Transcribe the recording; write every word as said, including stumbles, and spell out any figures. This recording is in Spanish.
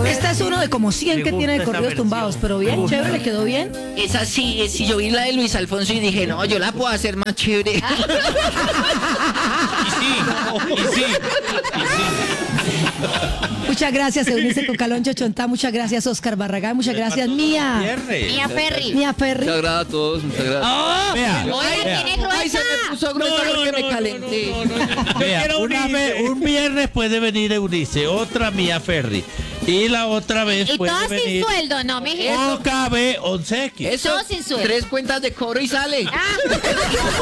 Esta es uno de como cien que tiene de corridos tumbados, pero bien, chévere, le quedó bien. Esa sí, sí, yo vi la de Luis Alfonso y dije, no, yo la puedo hacer más chévere. Y sí, y sí, y sí. Muchas gracias, Eunice Cocaloncho Chontá. Muchas gracias, Oscar Barragán. Muchas gracias, Mía. Mía Ferry. Mía Ferry. Muchas gracias a todos, muchas gracias. Ah, vea, Oye, vea. tiene Ay, se gruesa. me puso gruesa porque me calenté. Vea, quiero una Eunice. vez, un viernes puede venir Eunice, otra Mía Ferry. Y la otra vez Y puede todo sin venir sueldo, ¿no, mijito? O K B once X. Eso, Todo sin sueldo. tres cuentas de cobro y sale. Ah.